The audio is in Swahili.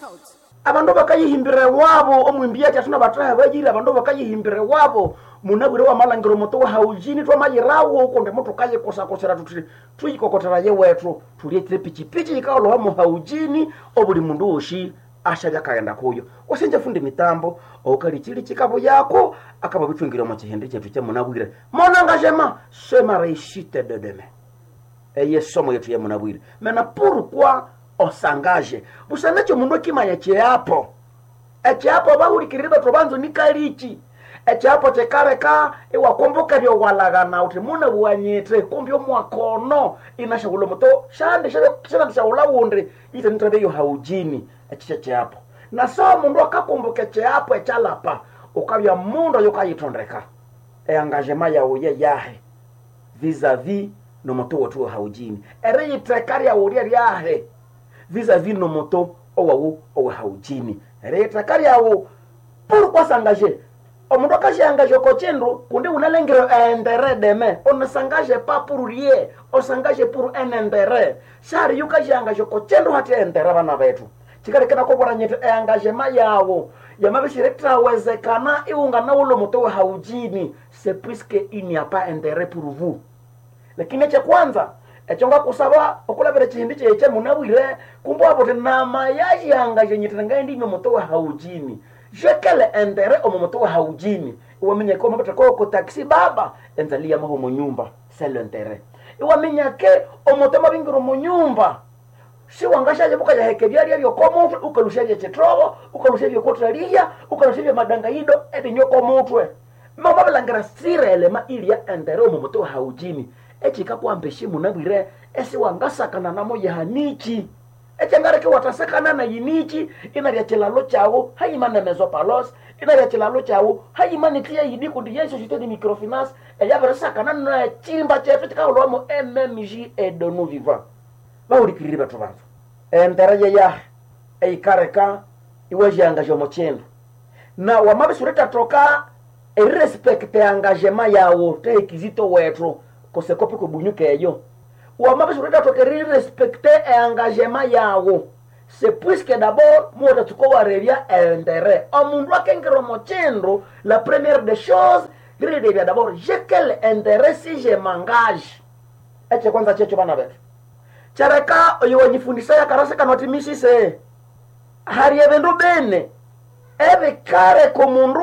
Abandu bakayihimbire wabo omwimbiya tyatuna bataha bajira abandu bakayihimbire wabo munabwire wa malangiro moto wa haujini twamayirawo ukonde moto kaye kosakosera tuti tuyikokotera ye wethu tulietire pichipichi ikalo hamo haujini obuli mundu oshi ashabya kaenda kuyo wasenje fundi mitambo okali chili chikabo yako akaba bitwingira mu kihende cyetu cye munabwire monanga jema sema réussite de demain eye somo yetu ye munabwire mena pourquoi on s'engage busanacho mundu kimanya kyeapo ekyapo bahurikirira batobanzo nikalichi ekyapo tekareka iwakomboka byo walagana uti muna buwanyete kumbyo mwakono inashagulo moto shande shawula wonde ite ntrabe yo haujini ekyapo na so mundu akakomboka ekyapo ekyalapa ukabya mundu yokayitondeka engagement yawe yahe vis-à-vis no moto wotu haujini ere yitekari ya uri yahe vis-à-vis no moto owa haujini ere yitekari yawo pourquoi s'engager omundu akashangaje kochendo kundi unalengero endere deme on ne s'engage pas pour rien on s'engage pour un intérêt shari yukashangaje kochendo hati endere bana betu chikarekana ko boranyete engagement yawo yamabishirekta wezekana iunga na ulo moto wa haujini c'est puisque il n'y a pas intérêt pour vous lakini cha kwanza echonga kusaba okulabira chindi cheche munabwire kumbo abote nama yaji angaje nyitanga ndi moto wa haujini je quel intérêt au moto wa haujini wamenye ko mabata ko taxi baba enzalia maho mu nyumba c'est l'intérêt wamenye ke o moto mabingiro mu nyumba si wangashaje buka ya hekebyari byo komo ukalushaje chetrobo ukalushaje kotralia ukalushaje madangayido edi nyoko mutwe mama balangara sirele ma ilia intérêt au moto wa haujini echika kwambeshi munabwire esi wangasakana namo yahanichi echangareke watasekana na yinichi inarya chilalo chawo haimana mesopalos inarya chilalo chawo haimani tia yidi kundi yeso société de microfinance eyaberesakana na chimba chetu chikawolomo MMJ et de nous vivants bawurikirire batu bantu entaraje ya eikareka iweje angaje mochendo na wamabisureta toka irrespecte engagement yawo te kizito wetro kosekopi kubunyuke eyo wamabisureta toka respecter engagement yawo c'est puisque d'abord moi tuko warevia intérêt omundu akengero mochendo la première des choses il devait d'abord j'ai quel intérêt si je m'engage eche kwanza checho bana betu chareka oyo wanyifundisa ya karase kanotimishi se hari evendu bene ebe kare komundu